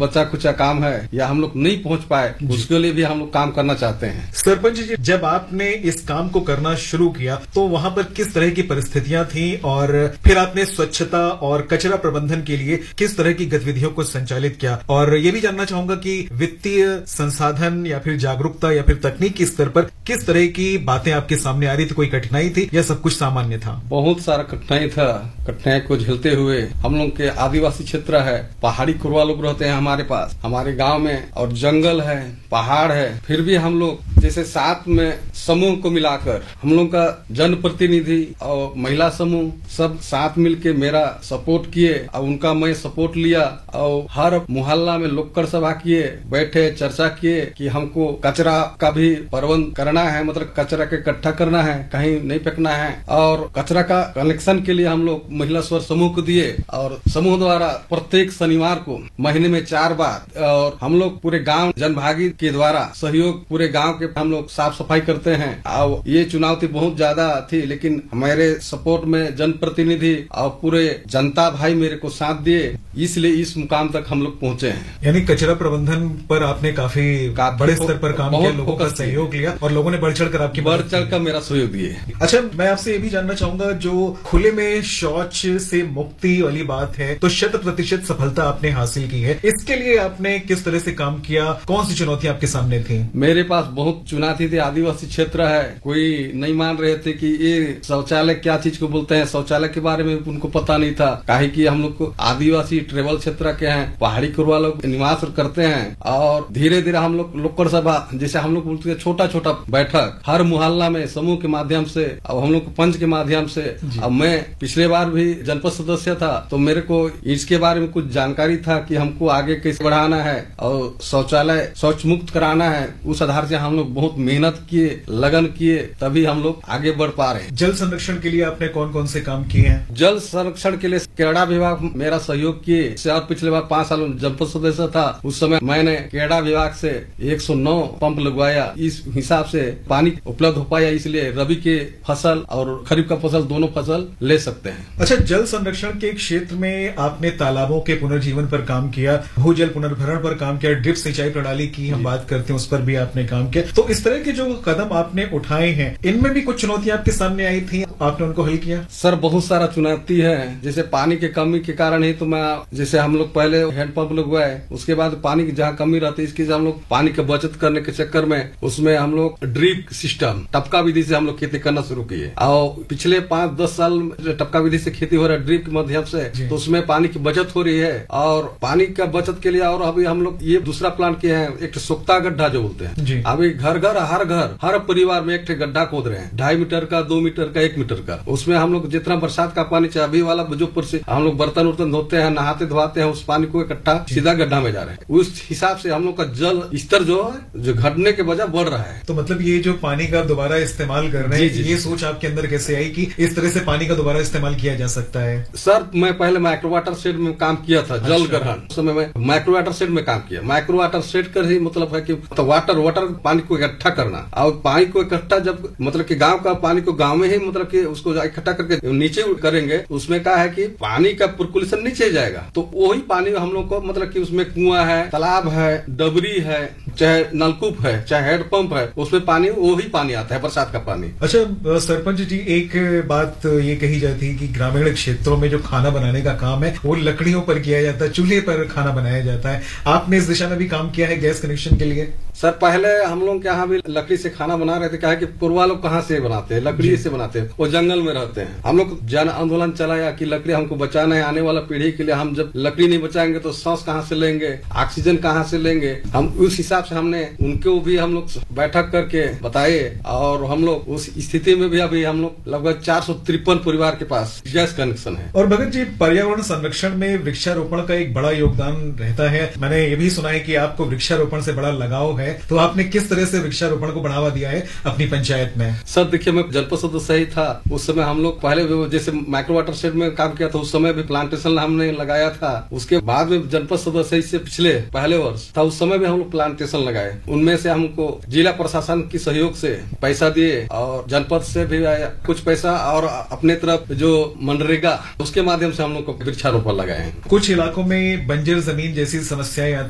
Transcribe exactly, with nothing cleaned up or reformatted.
बचा कुचा काम है या हम लोग नहीं पहुंच पाए, उसके लिए भी हम लोग काम करना चाहते हैं। सरपंच जी, जब आपने इस काम को करना शुरू किया तो वहां पर किस तरह की परिस्थितियां थी और फिर आपने स्वच्छता और कचरा प्रबंधन के लिए किस तरह की गतिविधियों को संचालित किया? और ये भी जानना चाहूंगा कि वित्तीय संसाधन या फिर जागरूकता या फिर तकनीकी स्तर पर किस तरह की बातें आपके सामने आ रही थी? कोई कठिनाई थी या सब कुछ सामान्य था? बहुत सारा कठिनाई था। कठिनाई को झेलते हुए हम लोग के आदिवासी क्षेत्र है, पहाड़ी कुरवा लोग रहते हैं हमारे पास, हमारे गांव में, और जंगल है, पहाड़ है, फिर भी हम लोग जैसे साथ में समूह को मिलाकर हम लोग का जनप्रतिनिधि और महिला समूह सब साथ मिलके मेरा सपोर्ट किए और उनका मैं सपोर्ट लिया और हर मोहल्ला में लोकड़ सभा किए, बैठे चर्चा किए कि हमको कचरा का भी प्रबंध करना है, मतलब कचरा के इकट्ठा करना है, कहीं नहीं फेंकना है। और कचरा का कलेक्शन के लिए हम लोग महिला स्वर समूह को दिए और समूह द्वारा प्रत्येक शनिवार को महीने में चार बार और हम लोग पूरे गांव जनभागी के द्वारा सहयोग पूरे गांव के हम लोग साफ सफाई करते हैं। और ये चुनौती बहुत ज्यादा थी, लेकिन हमारे सपोर्ट में जनप्रतिनिधि और पूरे जनता भाई मेरे को साथ दिए, इसलिए इस मुकाम तक हम लोग पहुंचे हैं। यानी कचरा प्रबंधन पर आपने काफी बड़े स्तर पर काम किया, लोगों का सहयोग लिया और लोगों ने बढ़ चढ़ कर आपकी बढ़ चढ़ कर मेरा सहयोग दिए। अच्छा, मैं आपसे ये भी जानना चाहूंगा, जो खुले में शौच से मुक्ति वाली बात है तो शत प्रतिशत सफलता आपने हासिल की है, इसके लिए आपने किस तरह से काम किया? कौन सी चुनौतियां आपके सामने थी? मेरे पास बहुत चुनौती थी। आदिवासी क्षेत्र है, कोई नहीं मान रहे थे कि ये शौचालय क्या चीज को बोलते हैं, शौचालय के बारे में उनको पता नहीं था। काहे कि हम लोग को आदिवासी ट्रेवल क्षेत्र के हैं, पहाड़ी कुरवा लोग निवास करते हैं और धीरे धीरे हम लोग लोकड़ सभा जैसे हम लोग बोलते हैं छोटा छोटा बैठक हर मोहल्ला में समूह के माध्यम से, अब हम लोग पंच के माध्यम से। अब मैं पिछले बार भी जनपद सदस्य था तो मेरे को इसके बारे में कुछ जानकारी था कि हमको आगे कैसे बढ़ाना है और शौचालय शौच मुक्त कराना है। उस आधार से हम लोग बहुत मेहनत किए, लगन किए, तभी हम लोग आगे बढ़ पा रहे हैं। जल संरक्षण के लिए आपने कौन कौन से काम किए हैं? जल संरक्षण के लिए क्रीड़ा विभाग मेरा सहयोग किए। और पिछले बार पांच साल जनपद सदस्य था, उस समय मैंने क्रीड़ा विभाग से एक सौ नौ पंप लगवाया। इस हिसाब से पानी उपलब्ध हो पाया, इसलिए रबी के फसल और खरीफ का फसल दोनों फसल ले सकते हैं। अच्छा, जल संरक्षण के क्षेत्र में आपने तालाबों के पुनर्जीवन पर काम किया, भूजल पुनर्भरण पर काम किया, ड्रिप सिंचाई प्रणाली की हम बात करते हैं उस पर भी आपने काम किया। तो इस तरह के जो कदम आपने उठाए हैं, इनमें भी कुछ चुनौतियां आपके सामने आई थी, आपने उनको हल किया? सर, बहुत सारा चुनौती है। जैसे पानी की कमी के कारण ही तो मैं, जैसे हम लोग पहले हैंडपंप लगवाए, उसके बाद पानी की जहाँ कमी रहती है इसकी हम लोग पानी की बचत करने के चक्कर में उसमें हम लोग ड्रिप सिस्टम टपका विधि से हम लोग खेती करना शुरू किए। और पिछले पांच दस साल टपका विधि से खेती हो रहा है ड्रिप के माध्यम से, तो उसमें पानी की बचत हो रही है। और पानी का बचत के लिए और अभी हम लोग ये दूसरा प्लान किए हैं, एक सोख्ता गड्ढा जो बोलते हैं। अभी घर घर हर घर हर परिवार में एक गड्ढा खोद रहे हैं, ढाई मीटर का, दो मीटर का, एक मीटर का। उसमें हम लोग जितना बरसात का पानी चाहिए, अभी वाला जो पर से हम लोग बर्तन उर्तन धोते हैं, नहाते धोते हैं, उस पानी को इकट्ठा सीधा गड्ढा में जा रहे हैं। उस हिसाब से हम लोग का जल स्तर जो है जो घटने के बजाय बढ़ रहा है। तो मतलब ये जो पानी का दोबारा इस्तेमाल कर रहे हैं, ये सोच आपके अंदर कैसे आई कि इस तरह से पानी का दोबारा इस्तेमाल किया जा सकता है? सर, मैं पहले माइक्रो वाटर शेड में काम किया था। जल ग्रहण उस समय में माइक्रो वाटर शेड में काम किया। माइक्रो वाटर शेड का ही मतलब है कि तो वाटर वाटर पानी को इकट्ठा करना, और पानी को इकट्ठा जब मतलब कि गांव का पानी को गांव में ही मतलब कि उसको इकट्ठा करके नीचे करेंगे, उसमें क्या है कि पानी का पर्कुलेशन नीचे जाएगा, तो वही पानी हम लोग को मतलब कि उसमें कुआं है, तालाब है, डबरी है, चाहे नलकूप है, चाहे हैंडपंप है, उसमें पानी वही पानी आता है, बरसात का पानी। अच्छा सरपंच जी, एक बात ये कही जाती है कि ग्रामीण क्षेत्रों में जो खाना बनाने का काम है वो लकड़ियों पर किया जाता है, चूल्हे पर खाना बनाया जाता है। आपने इस दिशा में भी काम किया है गैस कनेक्शन के लिए? सर, पहले हम लोग यहाँ भी लकड़ी से खाना बना रहे थे। क्या है कि पूर्वा लोग कहाँ से बनाते हैं, लकड़ी से बनाते हैं, वो जंगल में रहते हैं। हम लोग जन आंदोलन चलाया कि लकड़ी हमको बचाना है, आने वाला पीढ़ी के लिए। हम जब लकड़ी नहीं बचाएंगे तो सांस कहाँ से लेंगे, ऑक्सीजन कहाँ से लेंगे। हम उस हिसाब से हमने उनको भी हम लोग बैठक करके बताए, और हम लोग उस स्थिति में भी अभी हम लोग लगभग चार सौ तिरपन परिवार के पास गैस कनेक्शन है। और भगत जी, पर्यावरण संरक्षण में वृक्षारोपण का एक बड़ा योगदान रहता है। मैंने ये भी सुना है कि आपको वृक्षारोपण से बड़ा लगाव है, तो आपने किस तरह से वृक्षारोपण को बढ़ावा दिया है अपनी पंचायत में? सर देखिए, मैं जनपद सदस्य ही था उस समय। हम लोग पहले जैसे माइक्रो वाटर शेड में काम किया था, उस समय भी प्लांटेशन हमने लगाया था। उसके बाद में जनपद सदस्य इससे पिछले पहले वर्ष था, उस समय भी हम लोग प्लांटेशन लगाए। उनमें से हमको जिला प्रशासन की सहयोग से पैसा दिए, और जनपद से भी आया कुछ पैसा, और अपने तरफ जो मनरेगा उसके माध्यम से हम लोग को वृक्षारोपण लगाए हैं। कुछ इलाकों में बंजर जमीन जैसी समस्याएं